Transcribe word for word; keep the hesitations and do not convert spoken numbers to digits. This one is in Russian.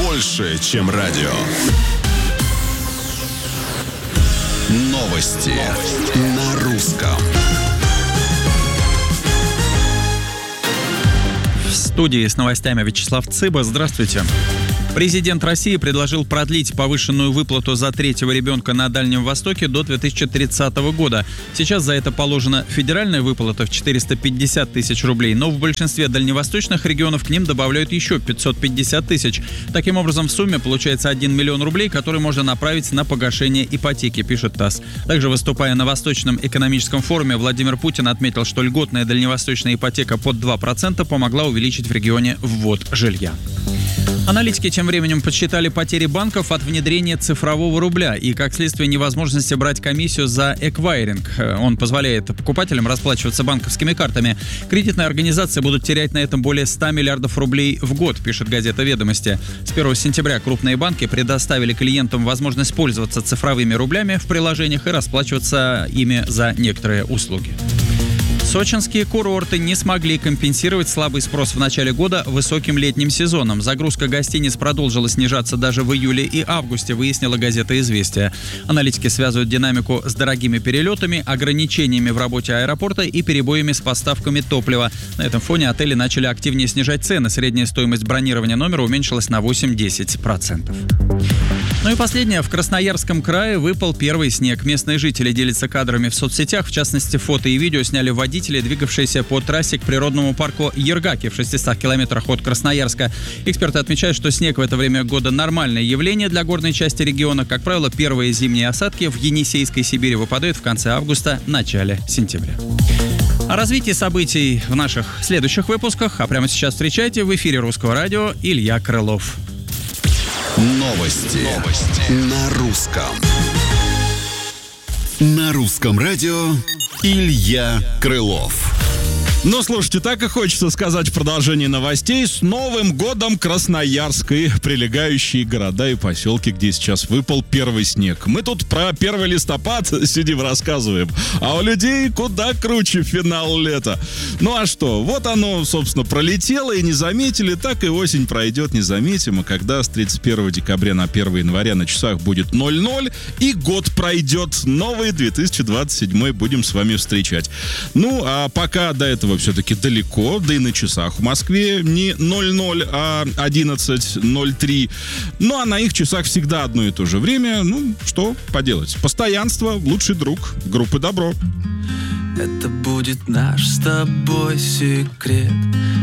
больше, чем радио. Новости на русском. В студии с новостями Вячеслав Цыба. Здравствуйте. Президент России предложил продлить повышенную выплату за третьего ребенка на Дальнем Востоке до две тысячи тридцатого года. Сейчас за это положена федеральная выплата в четыреста пятьдесят тысяч рублей, но в большинстве дальневосточных регионов к ним добавляют еще пятьсот пятьдесят тысяч. Таким образом, в сумме получается один миллион рублей, который можно направить на погашение ипотеки, пишет ТАСС. Также, выступая на Восточном экономическом форуме, Владимир Путин отметил, что льготная дальневосточная ипотека под два процента помогла увеличить в регионе ввод жилья. Аналитики тем временем подсчитали потери банков от внедрения цифрового рубля и, как следствие, невозможности брать комиссию за эквайринг. Он позволяет покупателям расплачиваться банковскими картами. Кредитные организации будут терять на этом более ста миллиардов рублей в год, пишет газета «Ведомости». С первого сентября крупные банки предоставили клиентам возможность пользоваться цифровыми рублями в приложениях и расплачиваться ими за некоторые услуги. Сочинские курорты не смогли компенсировать слабый спрос в начале года высоким летним сезоном. Загрузка гостиниц продолжила снижаться даже в июле и августе, выяснила газета «Известия». Аналитики связывают динамику с дорогими перелетами, ограничениями в работе аэропорта и перебоями с поставками топлива. На этом фоне отели начали активнее снижать цены. Средняя стоимость бронирования номера уменьшилась на восемь-десять процентов. Ну и последнее. В Красноярском крае выпал первый снег. Местные жители делятся кадрами в соцсетях. В частности, фото и видео сняли водители, двигавшиеся по трассе к природному парку Ергаки в шестистах километрах от Красноярска. Эксперты отмечают, что снег в это время года нормальное явление для горной части региона. Как правило, первые зимние осадки в Енисейской Сибири выпадают в конце августа, начале сентября. О развитии событий в наших следующих выпусках. А прямо сейчас встречайте в эфире Русского радио Илья Крылов. Новости. Новости на русском. На русском радио Илья Крылов. Ну, слушайте, так и хочется сказать в продолжении новостей: с Новым годом Красноярск и прилегающие города и поселки, где сейчас выпал первый снег. Мы тут про первый листопад сидим, рассказываем, а у людей куда круче финал лета. Ну а что, вот оно, собственно, пролетело и не заметили, так и осень пройдет незаметимо, когда с тридцать первого декабря на первого января на часах будет ноль ноль, и год пройдет, новый две тысячи двадцать седьмой будем с вами встречать. Ну, а пока до этого все-таки далеко, да и на часах в Москве не ноль ноль, а одиннадцать ноль три. Ну, а на их часах всегда одно и то же время. Ну, что поделать? Постоянство — лучший друг группы «Добро». Это будет наш с тобой секрет.